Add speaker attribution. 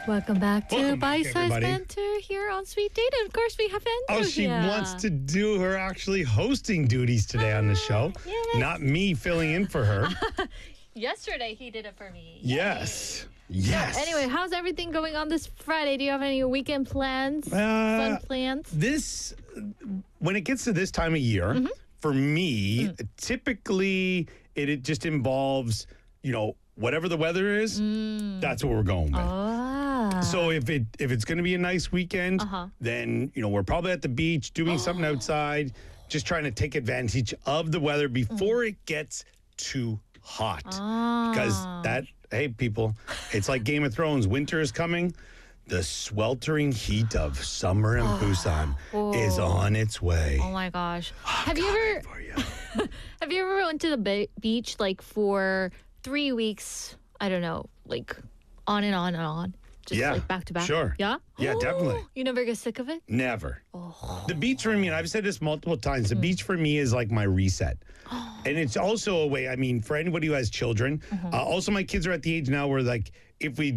Speaker 1: Welcome back to
Speaker 2: Welcome back,
Speaker 1: Bite Size
Speaker 2: everybody.
Speaker 1: Banter here on Sweet Date. And of course, we have Andrew
Speaker 2: Oh, she
Speaker 1: here.
Speaker 2: wants to do her actually hosting duties today on the show.
Speaker 1: yes.
Speaker 2: Not me filling in for her.
Speaker 1: Yesterday, he did it for me.
Speaker 2: Yes. Yes.
Speaker 1: Anyway, how's everything going on this Friday? Do you have any weekend plans? Fun plans?
Speaker 2: This, when it gets to this time of year,
Speaker 1: Mm-hmm.
Speaker 2: for me, typically it just involves, whatever the weather is, that's what we're going with.
Speaker 1: Ah.
Speaker 2: So if it's going to be a nice weekend, then we're probably at the beach doing something outside, just trying to take advantage of the weather before it gets too hot. Because hey people, it's like Game of Thrones. Winter is coming. The sweltering heat of summer in Busan is on its way.
Speaker 1: Oh my gosh. Have you
Speaker 2: Coming
Speaker 1: ever
Speaker 2: for you.
Speaker 1: have you ever went to the beach like for 3 weeks? I don't know, like on and on and on. Just
Speaker 2: Yeah,
Speaker 1: like back to back.
Speaker 2: sure.
Speaker 1: Yeah?
Speaker 2: Yeah, definitely.
Speaker 1: You never get sick of it?
Speaker 2: Never. The beach for me, and I've said this multiple times, the beach for me is like my reset. And it's also a way, for anybody who has children, also my kids are at the age now where like, if we